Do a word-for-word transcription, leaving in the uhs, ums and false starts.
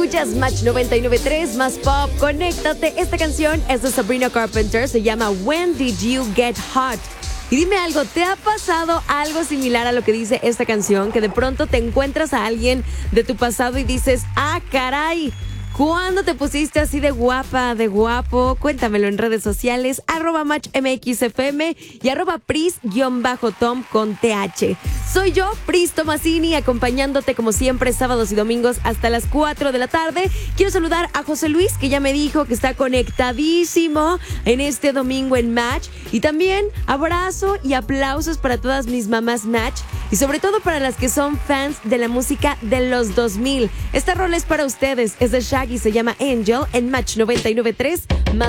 Escuchas Match noventa y nueve punto tres, más pop, conéctate. Esta canción es de Sabrina Carpenter, se llama When Did You Get Hot? Y dime algo, ¿te ha pasado algo similar a lo que dice esta canción? Que de pronto te encuentras a alguien de tu pasado y dices, ah, caray, ¿cuándo te pusiste así de guapa, de guapo? Cuéntamelo en redes sociales, arroba matchmxfm y arroba pris-tom con th. Soy yo, Pris Tomasini, acompañándote como siempre sábados y domingos hasta las cuatro de la tarde. Quiero saludar a José Luis, que ya me dijo que está conectadísimo en este domingo en Match. Y también abrazo y aplausos para todas mis mamás Match y sobre todo para las que son fans de la música de los dos mil. Esta rola es para ustedes, es de Shaggy, se llama Angel en Match noventa y nueve punto tres.